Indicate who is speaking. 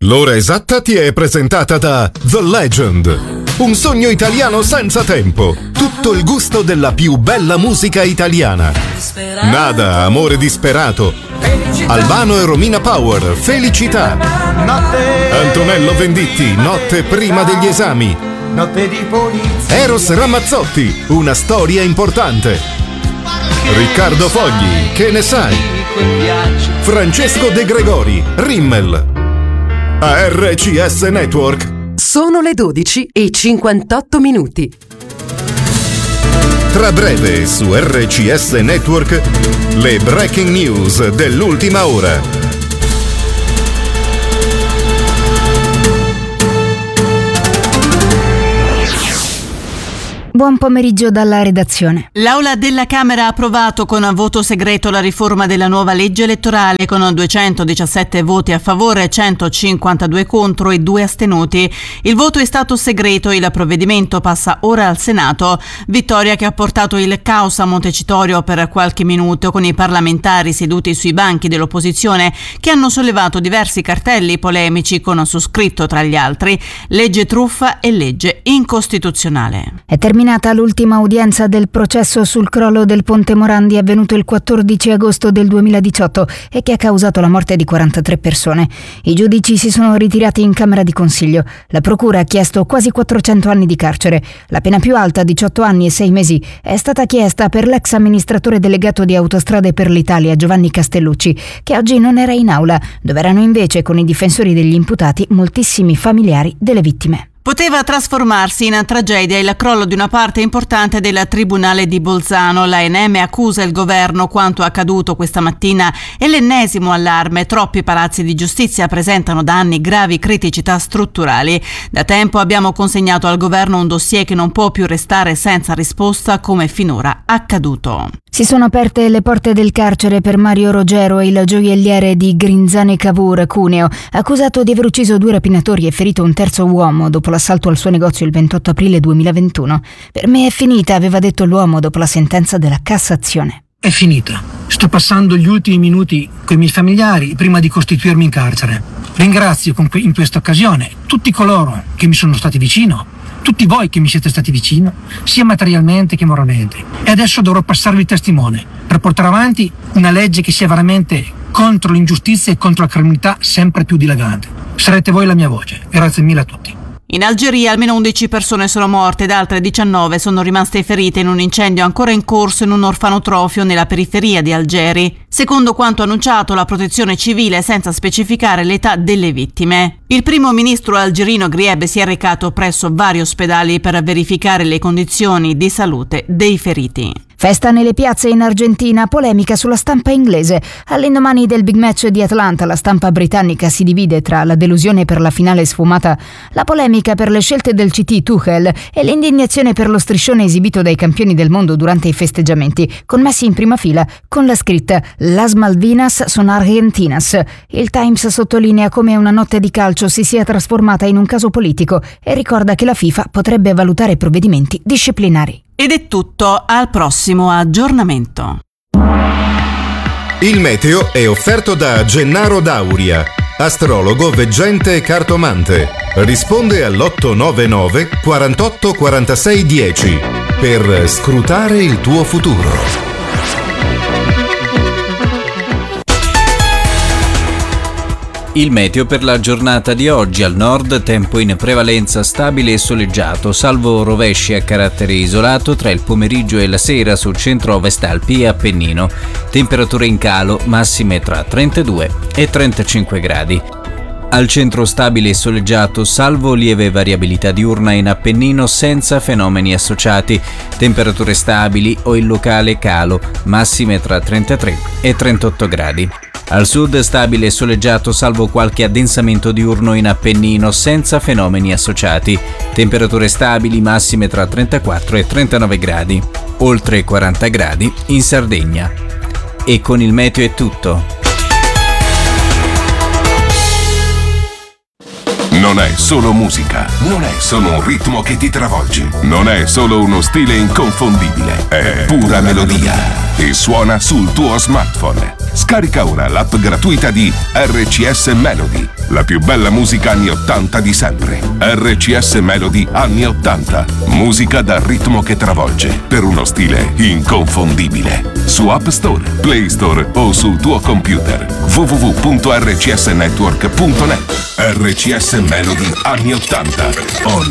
Speaker 1: L'ora esatta ti è presentata da The Legend. Un sogno italiano senza tempo. Tutto il gusto della più bella musica italiana. Nada, amore disperato. Albano e Romina Power, Felicità. Antonello Venditti, Notte prima degli esami. Eros Ramazzotti, Una storia importante. Riccardo Fogli, Che ne sai? Francesco De Gregori, Rimmel. A RCS Network
Speaker 2: sono le 12:58.
Speaker 1: Tra breve su RCS Network le breaking news dell'ultima ora.
Speaker 3: Buon pomeriggio dalla redazione.
Speaker 4: L'Aula della Camera ha approvato con voto segreto la riforma della nuova legge elettorale con 217 voti a favore, 152 contro e 2 astenuti. Il voto è stato segreto e il provvedimento passa ora al Senato. Vittoria che ha portato il caos a Montecitorio per qualche minuto, con i parlamentari seduti sui banchi dell'opposizione che hanno sollevato diversi cartelli polemici con su scritto tra gli altri: legge truffa e legge incostituzionale.
Speaker 3: È terminata l'ultima udienza del processo sul crollo del Ponte Morandi avvenuto il 14 agosto del 2018 e che ha causato la morte di 43 persone. I giudici si sono ritirati in Camera di Consiglio. La Procura ha chiesto quasi 400 anni di carcere. La pena più alta, 18 anni e 6 mesi, è stata chiesta per l'ex amministratore delegato di Autostrade per l'Italia, Giovanni Castellucci, che oggi non era in aula, dove erano invece con i difensori degli imputati moltissimi familiari delle vittime.
Speaker 4: Poteva trasformarsi in tragedia il crollo di una parte importante del Tribunale di Bolzano. L'ANM accusa il governo quanto accaduto questa mattina è l'ennesimo allarme. Troppi palazzi di giustizia presentano da anni gravi criticità strutturali. Da tempo abbiamo consegnato al governo un dossier che non può più restare senza risposta come finora accaduto.
Speaker 3: Si sono aperte le porte del carcere per Mario Rogero, il gioielliere di Grinzane Cavour, Cuneo, accusato di aver ucciso 2 rapinatori e ferito un terzo uomo dopo l'assalto al suo negozio il 28 aprile 2021. Per me è finita, aveva detto l'uomo dopo la sentenza della Cassazione.
Speaker 5: È finita. Sto passando gli ultimi minuti con i miei familiari prima di costituirmi in carcere. Ringrazio in questa occasione tutti coloro che mi sono stati vicino, tutti voi che mi siete stati vicino, sia materialmente che moralmente. E adesso dovrò passarvi il testimone per portare avanti una legge che sia veramente contro l'ingiustizia e contro la criminalità sempre più dilagante. Sarete voi la mia voce. Grazie mille a tutti.
Speaker 4: In Algeria almeno 11 persone sono morte ed altre 19 sono rimaste ferite in un incendio ancora in corso in un orfanotrofio nella periferia di Algeri, secondo quanto annunciato la protezione civile senza specificare l'età delle vittime. Il primo ministro algerino Grieb si è recato presso vari ospedali per verificare le condizioni di salute dei feriti.
Speaker 3: Festa nelle piazze in Argentina, polemica sulla stampa inglese. All'indomani del big match di Atlanta, la stampa britannica si divide tra la delusione per la finale sfumata, la polemica per le scelte del CT Tuchel e l'indignazione per lo striscione esibito dai campioni del mondo durante i festeggiamenti, con Messi in prima fila con la scritta «Las Malvinas son argentinas». Il Times sottolinea come una notte di calcio si sia trasformata in un caso politico e ricorda che la FIFA potrebbe valutare provvedimenti disciplinari.
Speaker 4: Ed è tutto, al prossimo aggiornamento.
Speaker 1: Il meteo è offerto da Gennaro Dauria, astrologo, veggente e cartomante. Risponde all'899 48 46 10 per scrutare il tuo futuro.
Speaker 6: Il meteo per la giornata di oggi: al nord tempo in prevalenza stabile e soleggiato, salvo rovesci a carattere isolato tra il pomeriggio e la sera sul centro-ovest Alpi e Appennino. Temperature in calo, massime tra 32 e 35 gradi. Al centro stabile e soleggiato, salvo lieve variabilità diurna in Appennino senza fenomeni associati. Temperature stabili o in locale calo, massime tra 33 e 38 gradi. Al sud stabile e soleggiato salvo qualche addensamento diurno in Appennino senza fenomeni associati. Temperature stabili massime tra 34 e 39 gradi. Oltre 40 gradi in Sardegna. E con il meteo è tutto.
Speaker 7: Non è solo musica, non è solo un ritmo che ti travolge, non è solo uno stile inconfondibile, è pura melodia e suona sul tuo smartphone. Scarica ora l'app gratuita di RCS Melody La più bella musica anni 80 di sempre. RCS Melody anni 80. Musica dal ritmo che travolge, per uno stile inconfondibile. Su App Store, Play Store o sul tuo computer. www.rcsnetwork.net. RCS Melody anni 80. On